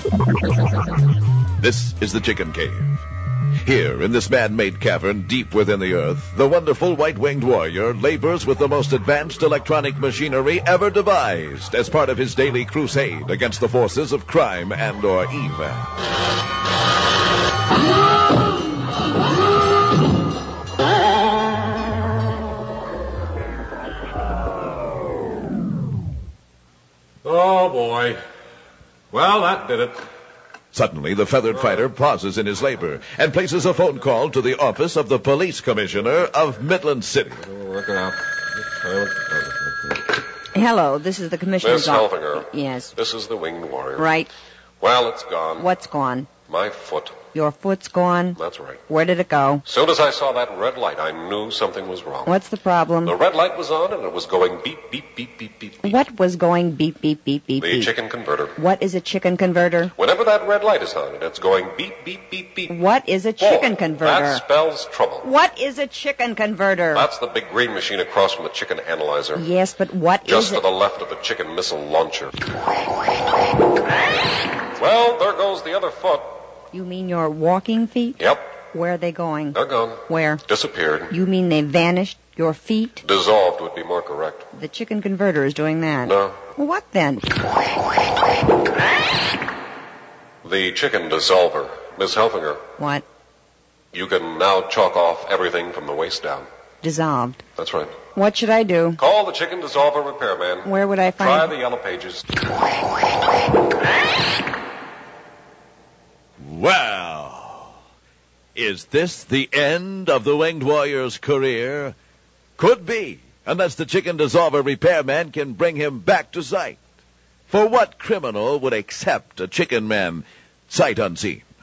This is the Chicken Cave. Here, in this man-made cavern deep within the earth, the wonderful white-winged warrior labors with the most advanced electronic machinery ever devised as part of his daily crusade against the forces of crime and/or evil. Oh, boy. Well, that did it. Suddenly, the feathered fighter pauses in his labor and places a phone call to the office of the police commissioner of Midland City. Work it out. Hello, this is the commissioner's Miss Helfinger. Yes. This is the Winged Warrior. Right. Well, it's gone. What's gone? My foot. Your foot's gone? That's right. Where did it go? As soon as I saw that red light, I knew something was wrong. What's the problem? The red light was on, and it was going beep, beep, beep, beep, beep, beep. What was going beep, beep, beep, beep, The beep? chicken converter. What is a chicken converter? Whenever that red light is on, it's going beep, beep, beep, beep. What is a chicken converter? That spells trouble. What is a chicken converter? That's the big green machine across from the chicken analyzer. Yes, but what Just is to it? the left of the chicken missile launcher. Well, there goes the other foot. You mean your walking feet? Yep, Where are they going? they're gone. Where? Disappeared. You mean they vanished? Your feet? Dissolved would be more correct. The chicken converter is doing that. No. Well, what then? The chicken dissolver. Miss Helfinger, What? you can now chalk off everything from the waist down. Dissolved. That's right. What should I do? Call the chicken dissolver repairman. Where would I find... Try the yellow pages. Well, is this the end of the Winged Warrior's career? Could be, unless the chicken dissolver repairman can bring him back to sight. For what criminal would accept a chicken man sight unseen?